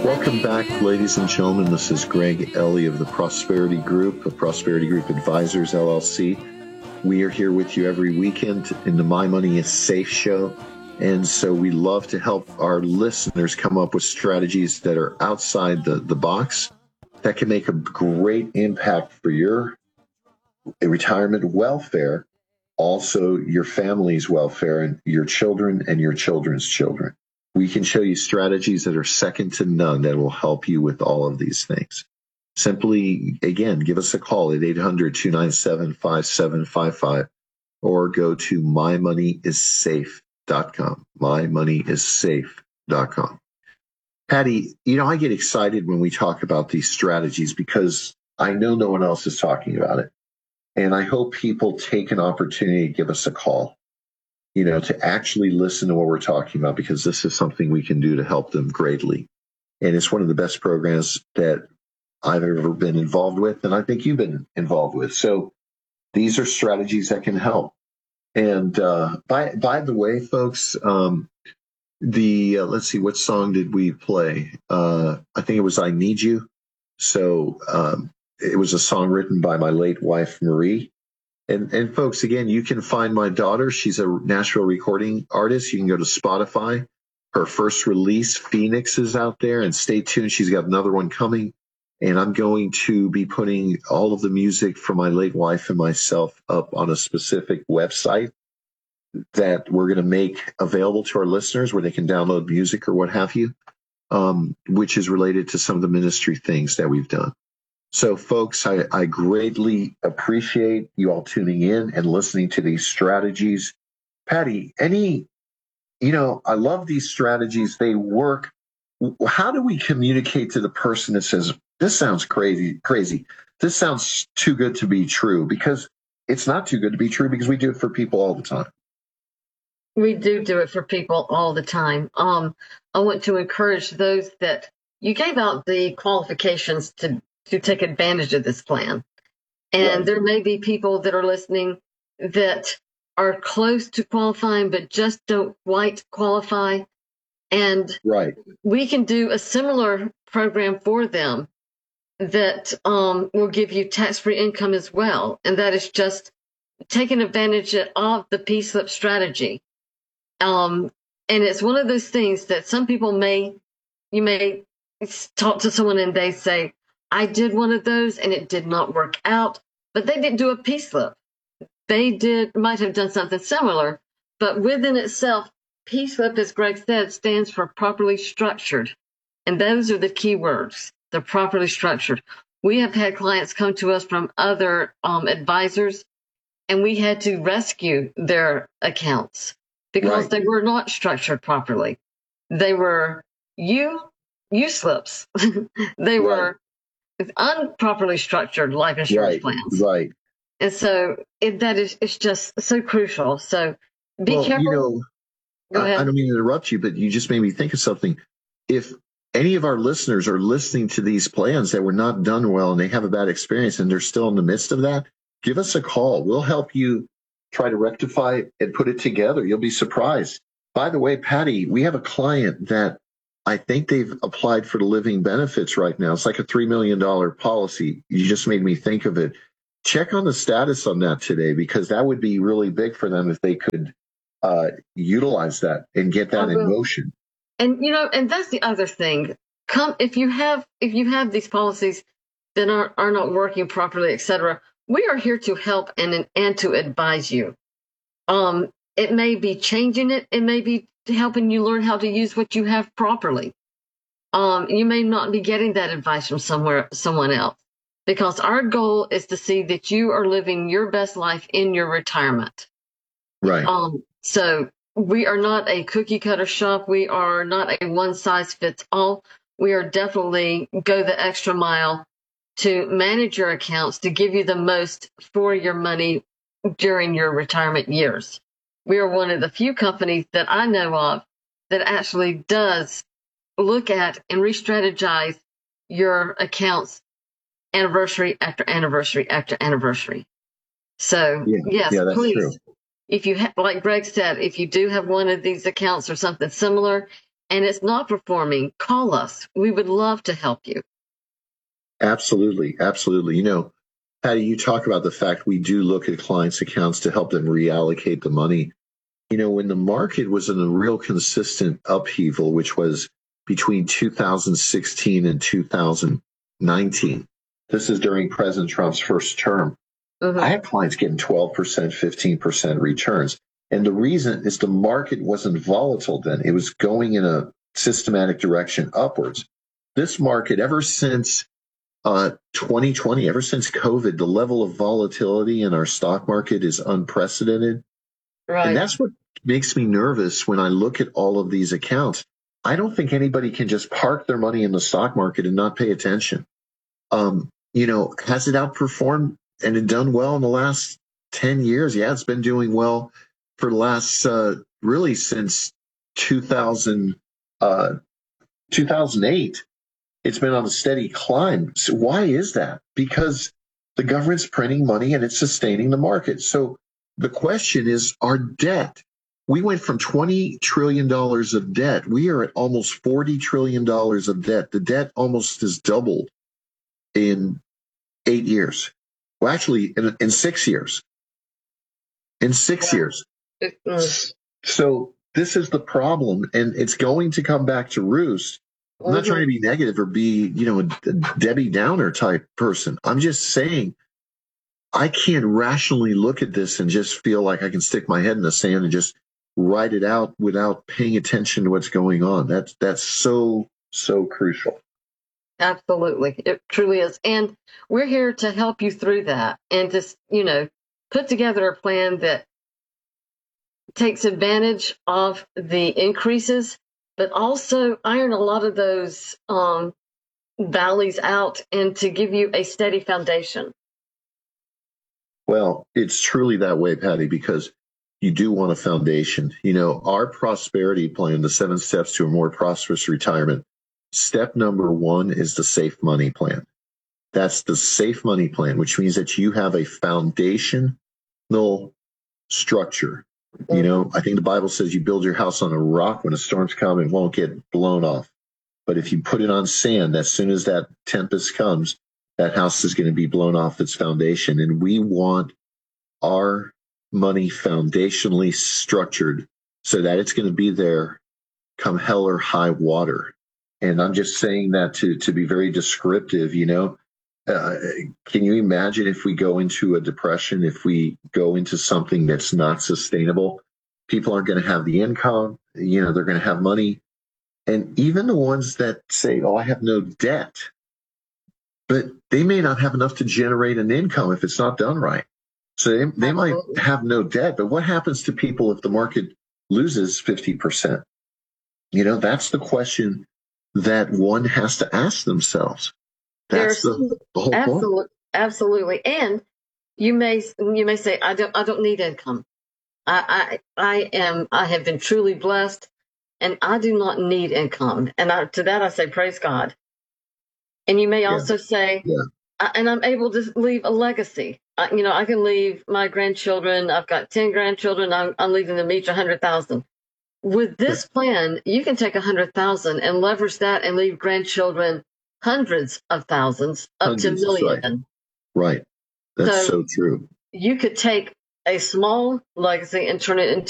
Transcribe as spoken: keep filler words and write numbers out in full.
Welcome back, ladies and gentlemen. This is Greg Ellie of the Prosperity Group, of Prosperity Group Advisors, L L C. We are here with you every weekend in the My Money is Safe show. And so we love to help our listeners come up with strategies that are outside the, the box that can make a great impact for your retirement welfare, also your family's welfare and your children and your children's children. We can show you strategies that are second to none that will help you with all of these things. Simply, again, give us a call at eight hundred, two nine seven, five seven five five or go to my money is safe dot com. my money is safe dot com. Patty, you know, I get excited when we talk about these strategies because I know no one else is talking about it. And I hope people take an opportunity to give us a call, you know, to actually listen to what we're talking about, because this is something we can do to help them greatly. And it's one of the best programs that I've ever been involved with, and I think you've been involved with. So these are strategies that can help. And uh, by by the way, folks, um, the uh, let's see, what song did we play? Uh, I think it was "I Need You." So um, it was a song written by my late wife, Marie. And, and folks, again, you can find my daughter. She's a Nashville recording artist. You can go to Spotify. Her first release, Phoenix, is out there, and stay tuned. She's got another one coming. And I'm going to be putting all of the music for my late wife and myself up on a specific website that we're going to make available to our listeners where they can download music or what have you, um, which is related to some of the ministry things that we've done. So, folks, I, I greatly appreciate you all tuning in and listening to these strategies. Patty, any, you know, I love these strategies. They work. How do we communicate to the person that says, this sounds crazy, crazy. This sounds too good to be true? Because it's not too good to be true, because we do it for people all the time. We do do it for people all the time. Um, I want to encourage those that you gave out the qualifications to to take advantage of this plan. And right. There may be people that are listening that are close to qualifying, but just don't quite qualify. And right. we can do a similar program for them that um, will give you tax-free income as well. And that is just taking advantage of the P-slip strategy. Um, and it's one of those things that some people may, you may talk to someone and they say, I did one of those and it did not work out, but they didn't do a P-slip. They did, might have done something similar, but within itself, P-slip, as Greg said, stands for properly structured. And those are the key words, the properly structured. We have had clients come to us from other um, advisors, and we had to rescue their accounts because right. they were not structured properly. They were U, U-slips. they right. were unproperly structured life insurance right, plans. Right. And so it, that is, it's just so crucial. So be well, careful. You know, Go ahead. I, I don't mean to interrupt you, but you just made me think of something. If any of our listeners are listening to these plans that were not done well and they have a bad experience and they're still in the midst of that, give us a call. We'll help you try to rectify and put it together. You'll be surprised. By the way, Patty, we have a client that I think they've applied for the living benefits right now. It's like a three million dollars policy. You just made me think of it. Check on the status on that today, because that would be really big for them if they could uh, utilize that and get that in motion. And, you know, and that's the other thing. Come, if you have, if you have these policies that are, are not working properly, et cetera, we are here to help and, and to advise you. Um, it may be changing it. It may be helping you learn how to use what you have properly. Um, you may not be getting that advice from somewhere, someone else, because our goal is to see that you are living your best life in your retirement. Right. Um, so we are not a cookie cutter shop. We are not a one size fits all. We are definitely go the extra mile to manage your accounts to give you the most for your money during your retirement years. We are one of the few companies that I know of that actually does look at and re-strategize your accounts anniversary after anniversary after anniversary. So, yeah, yes, yeah, that's please, true. if you ha- like Greg said, if you do have one of these accounts or something similar and it's not performing, call us. We would love to help you. Absolutely. Absolutely. You know, Patty, you talk about the fact we do look at clients' accounts to help them reallocate the money. You know, when the market was in a real consistent upheaval, which was between two thousand sixteen and two thousand nineteen, this is during President Trump's first term, mm-hmm. I had clients getting twelve percent, fifteen percent returns. And the reason is the market wasn't volatile then. It was going in a systematic direction upwards. This market, ever since uh, twenty twenty, ever since COVID, the level of volatility in our stock market is unprecedented. Right. And that's what makes me nervous when I look at all of these accounts. I don't think anybody can just park their money in the stock market and not pay attention. Um, you know, has it outperformed and it done well in the last ten years? Yeah, it's been doing well for the last, uh, really since two thousand, uh, two thousand eight. It's been on a steady climb. So why is that? Because the government's printing money and it's sustaining the market. So the question is our debt. We went from twenty trillion dollars of debt. We are at almost forty trillion dollars of debt. The debt almost has doubled in eight years. Well, actually, in, in six years. In six yeah. years. Mm. So this is the problem, and it's going to come back to roost. I'm not mm-hmm. trying to be negative or be, you know, a, a Debbie Downer type person. I'm just saying I can't rationally look at this and just feel like I can stick my head in the sand and just write it out without paying attention to what's going on. That's that's so, so crucial. Absolutely. It truly is. And we're here to help you through that and just, you know, put together a plan that takes advantage of the increases, but also iron a lot of those um, valleys out and to give you a steady foundation. Well, it's truly that way, Patty, because you do want a foundation. You know, our prosperity plan, the seven steps to a more prosperous retirement, step number one is the safe money plan. That's the safe money plan, which means that you have a foundational structure. You know, I think the Bible says you build your house on a rock. When a storm's come, it won't get blown off. But if you put it on sand, as soon as that tempest comes, that house is going to be blown off its foundation. And we want our money foundationally structured so that it's going to be there come hell or high water. And I'm just saying that to, to be very descriptive, you know. Uh, can you imagine if we go into a depression, if we go into something that's not sustainable? People aren't going to have the income, you know, they're going to have money. And even the ones that say, oh, I have no debt, but they may not have enough to generate an income if it's not done right. So they, they might have no debt, but what happens to people if the market loses fifty percent? You know, that's the question that one has to ask themselves. That's the, the whole absolutely, point. Absolutely. And you may you may say, I don't I don't need income. I I, I am I have been truly blessed and I do not need income. And I, to that I say, praise God. And you may yeah. also say, yeah. I, and I'm able to leave a legacy. I, you know, I can leave my grandchildren. I've got ten grandchildren. I'm, I'm leaving them each a hundred thousand. With this plan, you can take a hundred thousand and leverage that and leave grandchildren hundreds of thousands up Hundreds, to million. Right. right. That's so, so true. You could take a small legacy and turn it into